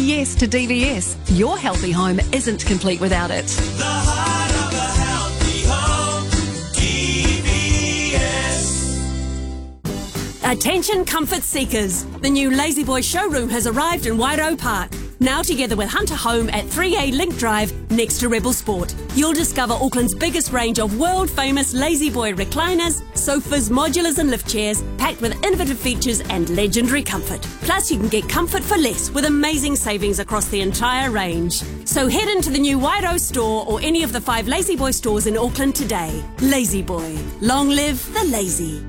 yes to DVS. Your healthy home isn't complete without it. The heart of a healthy home, DVS. Attention comfort seekers. The new Lazy Boy showroom has arrived in Wairoa Park. Now together with Hunter Home at 3A Link Drive next to Rebel Sport. You'll discover Auckland's biggest range of world-famous Lazy Boy recliners, sofas, modulars and lift chairs, packed with innovative features and legendary comfort. Plus you can get comfort for less with amazing savings across the entire range. So head into the new Wairoa store or any of the 5 Lazy Boy stores in Auckland today. Lazy Boy. Long live the lazy.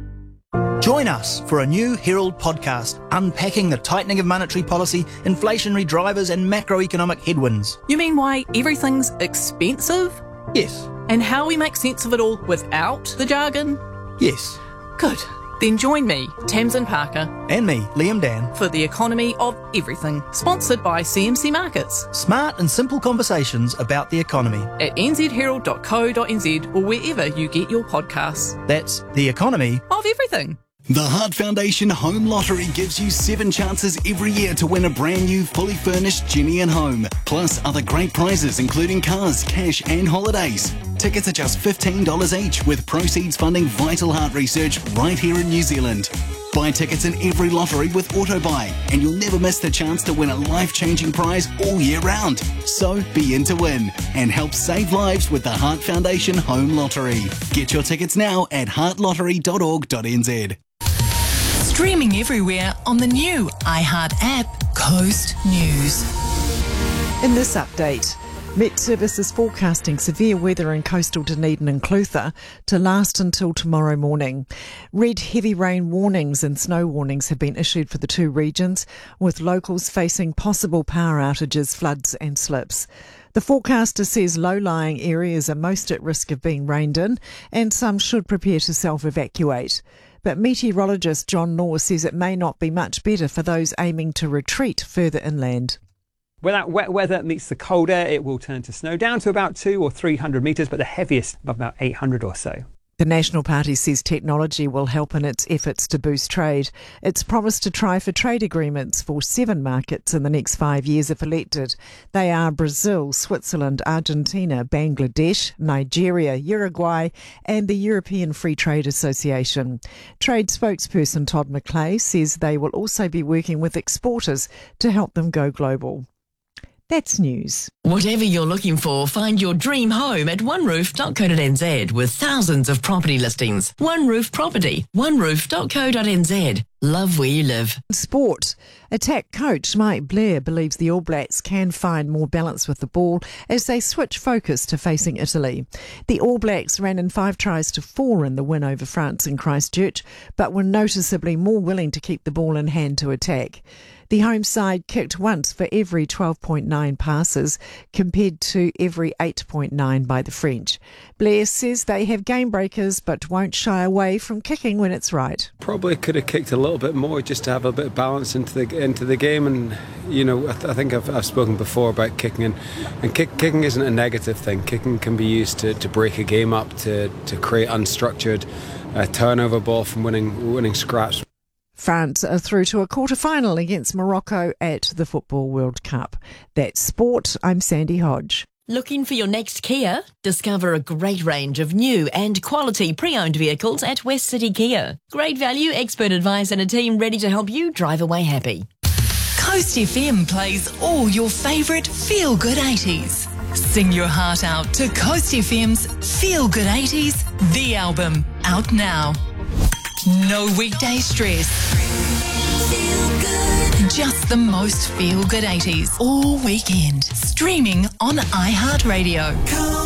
Join us for a new Herald podcast unpacking the tightening of monetary policy, inflationary drivers and macroeconomic headwinds. You mean why everything's expensive? Yes. And how we make sense of it all without the jargon? Yes. Good. Then join me, Tamsin Parker. And me, Liam Dan. For the economy of everything. Sponsored by CMC Markets. Smart and simple conversations about the economy. At nzherald.co.nz or wherever you get your podcasts. That's the economy of everything. The Heart Foundation Home Lottery gives you 7 chances every year to win a brand new, fully furnished Genie and Home. Plus other great prizes including cars, cash and holidays. Tickets are just $15 each, with proceeds funding vital heart research right here in New Zealand. Buy tickets in every lottery with AutoBuy, and you'll never miss the chance to win a life-changing prize all year round. So be in to win and help save lives with the Heart Foundation Home Lottery. Get your tickets now at heartlottery.org.nz. Streaming everywhere on the new iHeart app, Coast News. In this update, Met Service is forecasting severe weather in coastal Dunedin and Clutha to last until tomorrow morning. Red heavy rain warnings and snow warnings have been issued for the 2 regions, with locals facing possible power outages, floods and slips. The forecaster says low-lying areas are most at risk of being rained in, and some should prepare to self-evacuate. But meteorologist John Law says it may not be much better for those aiming to retreat further inland. When that wet weather meets the cold air, it will turn to snow down to about 200 or 300 metres, but the heaviest about 800 or so. The National Party says technology will help in its efforts to boost trade. It's promised to try for trade agreements for 7 markets in the next 5 years if elected. They are Brazil, Switzerland, Argentina, Bangladesh, Nigeria, Uruguay and the European Free Trade Association. Trade spokesperson Todd McClay says they will also be working with exporters to help them go global. That's news. Whatever you're looking for, find your dream home at oneroof.co.nz with thousands of property listings. One Roof Property, oneroof.co.nz. Love where you live. Sport. Attack coach Mike Blair believes the All Blacks can find more balance with the ball as they switch focus to facing Italy. The All Blacks ran in 5 tries to 4 in the win over France in Christchurch, but were noticeably more willing to keep the ball in hand to attack. The home side kicked once for every 12.9 passes compared to every 8.9 by the French. Blair says they have game breakers but won't shy away from kicking when it's right. Probably could have kicked a little bit more just to have a bit of balance into the game, and you know I think I've spoken before about kicking, and kicking isn't a negative thing. Kicking can be used to break a game up, to create unstructured turnover ball from winning scraps. France are through to a quarter-final against Morocco at the Football World Cup. That's sport. I'm Sandy Hodge. Looking for your next Kia? Discover a great range of new and quality pre-owned vehicles at West City Kia. Great value, expert advice and a team ready to help you drive away happy. Coast FM plays all your favourite feel-good 80s. Sing your heart out to Coast FM's Feel Good 80s, the album, out now. No weekday stress. Just the most feel-good 80s all weekend. Streaming on iHeartRadio.